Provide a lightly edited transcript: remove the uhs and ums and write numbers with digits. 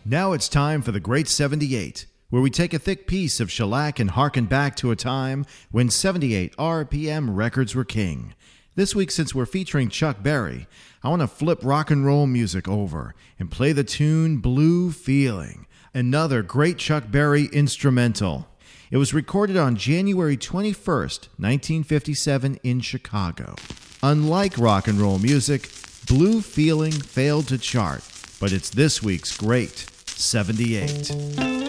Now it's time for the Great 78, where we take a thick piece of shellac and harken back to a time when 78 RPM records were king. This week, since we're featuring Chuck Berry, I want to flip rock and roll music over and play the tune Blue Feeling, another great Chuck Berry instrumental. It was recorded on January 21st, 1957 in Chicago. Unlike rock and roll music, Blue Feeling failed to chart, but it's this week's Great 78.